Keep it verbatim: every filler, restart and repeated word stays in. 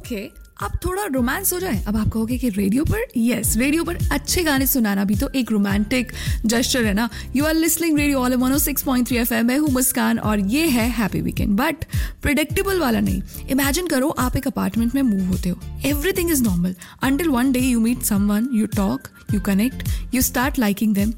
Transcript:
Okay, अब थोड़ा romance हो जाए. अब आप कहोगे कि रेडियो पर, यस, रेडियो पर अच्छे गाने सुनाना भी तो एक रोमांटिक जेस्चर है ना. You are listening radio all one O six point three F M. मैं हूँ मुस्कान और ये है हैप्पी वीकेंड. बट प्रिडिक्टेबल वाला नहीं. इमेजिन करो आप एक अपार्टमेंट में मूव होते हो. Everything is normal until one day you meet someone, you talk, you connect, you start liking them.